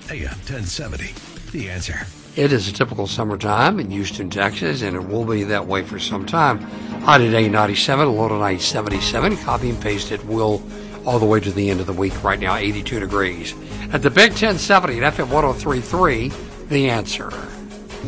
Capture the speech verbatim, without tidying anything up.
A M ten seventy, The Answer. It is a typical summertime in Houston, Texas, and it will be that way for some time. High today, ninety-seven, low tonight, seventy-seven. Copy and paste at will all the way to the end of the week. Right now, eighty-two degrees. At the Big ten seventy at F M one oh three point three, The Answer.